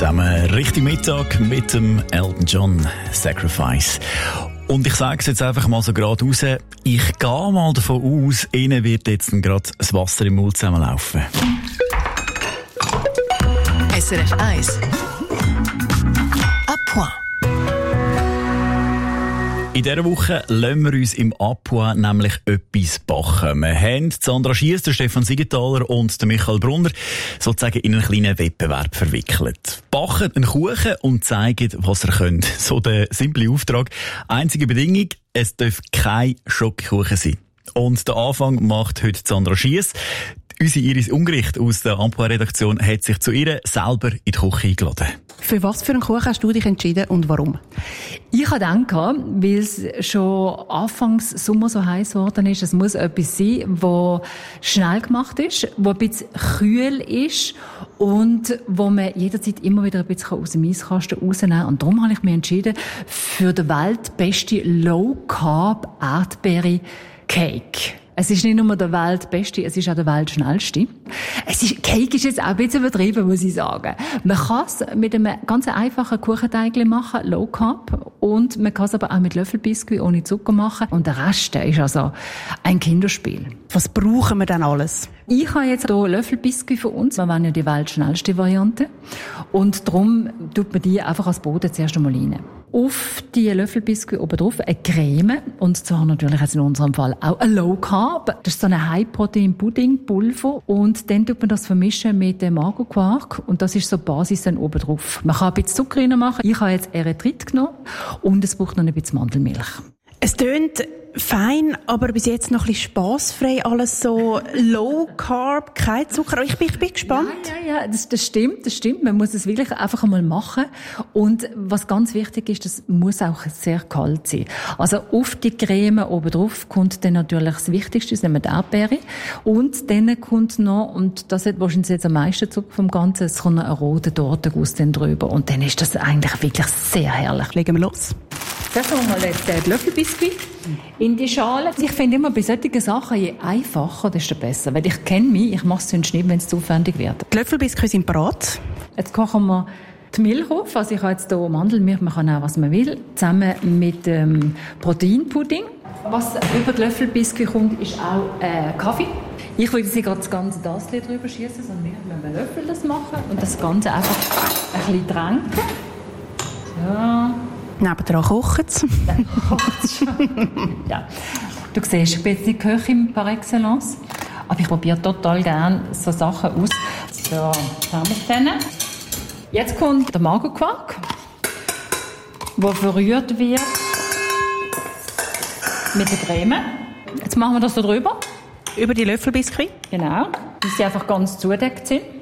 zusammen, richtig Mittag mit dem Elton John Sacrifice. Und ich sage es jetzt einfach mal so gerade raus, ich gehe mal davon aus, Ihnen wird jetzt gerade das Wasser im Mund zusammenlaufen. SRF 1 à point. In dieser Woche lassen wir uns im Apois nämlich etwas backen. Wir haben Sandra Schiess, Stefan Siegenthaler und Michael Brunner sozusagen in einen kleinen Wettbewerb verwickelt. Backen einen Kuchen und zeigen, was ihr könnt. So der simple Auftrag. Einzige Bedingung, es darf kein Schokokuchen sein. Und den Anfang macht heute Sandra Schiess. Unsere Iris Ungericht aus der Apois-Redaktion hat sich zu ihr selber in die Küche eingeladen. Für was für einen Kuchen hast du dich entschieden und warum? Ich habe gedacht, weil es schon anfangs Sommer so heiß geworden ist, es muss etwas sein, das schnell gemacht ist, das ein bisschen kühl ist und wo man jederzeit immer wieder ein bisschen aus dem Eiskasten rausnehmen kann. Und darum habe ich mich entschieden für den weltbesten Low-Carb Erdbeere-Cake. Es ist nicht nur der weltbeste, es ist auch der weltschnellste. Cake ist jetzt auch ein bisschen übertrieben, muss ich sagen. Man kann es mit einem ganz einfachen Kuchenteig machen, Low Carb. Und man kann es aber auch mit Löffelbiskuit ohne Zucker machen. Und der Rest ist also ein Kinderspiel. Was brauchen wir denn alles? Ich habe jetzt hier Löffelbiskuit für uns. Wir wollen ja die weltschnellste Variante. Und darum tut man die einfach als Boden zuerst einmal rein. Auf die Löffelbiskuit oben drauf eine Creme. Und zwar natürlich jetzt in unserem Fall auch ein Low Carb. Das ist so ein High-Protein-Pudding-Pulver. Und dann tut man das vermischen mit dem Magerquark. Und das ist so die Basis dann oben drauf. Man kann ein bisschen Zucker reinmachen. Ich habe jetzt Erythrit genommen. Und es braucht noch ein bisschen Mandelmilch. Es tönt fein, aber bis jetzt noch ein bisschen spassfrei. Alles so Low Carb, kein Zucker. Ich bin gespannt. Ja, das stimmt. Man muss es wirklich einfach einmal machen. Und was ganz wichtig ist, das muss auch sehr kalt sein. Also auf die Creme oben drauf kommt dann natürlich das Wichtigste, das nehmen die Erdbeere. Und dann kommt noch, und das hat wahrscheinlich jetzt am meisten Zucker vom Ganzen, es kommt noch ein roter Tortenguss dann drüber. Und dann ist das eigentlich wirklich sehr herrlich. Legen wir los. Das haben wir jetzt den Löffelbiskuit in die Schale. Ich finde immer, bei solchen Sachen, je einfacher, desto besser. Weil ich kenne mich, ich mache es sonst nicht, wenn es zu aufwendig wird. Die Löffelbiskuit sind bereit. Jetzt kochen wir die Milch auf. Also ich habe jetzt hier Mandelmilch, man kann auch, was man will, zusammen mit Proteinpudding. Was über die Löffelbiskuit kommt, ist auch Kaffee. Ich würde jetzt gerade das ganze Tassel drüber schießen, sondern wir müssen einen Löffel das machen und das Ganze einfach ein bisschen tränken. So. Nebendran kocht es. Dann kocht es schon. Ja. Du siehst, ich bin jetzt nicht Köchin par excellence, aber ich probiere total gerne so Sachen aus. So, haben wir es dann. Jetzt kommt der Magerquark, der verrührt wird mit der Creme. Jetzt machen wir das so drüber. Über die Löffelbiskuit? Genau, dass sie einfach ganz zudeckt sind.